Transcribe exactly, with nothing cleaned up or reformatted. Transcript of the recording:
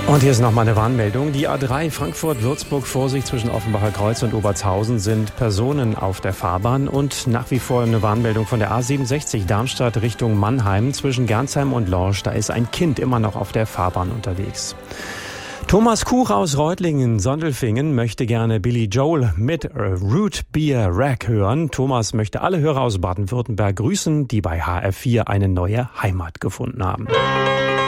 Und hier ist nochmal eine Warnmeldung. Die A drei Frankfurt-Würzburg, Vorsicht zwischen Offenbacher Kreuz und Obertshausen sind Personen auf der Fahrbahn und nach wie vor eine Warnmeldung von der A siebenundsechzig Darmstadt Richtung Mannheim zwischen Gernsheim und Lorsch. Da ist ein Kind immer noch auf der Fahrbahn unterwegs. Thomas Kuch aus Reutlingen, Sondelfingen, möchte gerne Billy Joel mit Root Beer Rack hören. Thomas möchte alle Hörer aus Baden-Württemberg grüßen, die bei H R vier eine neue Heimat gefunden haben.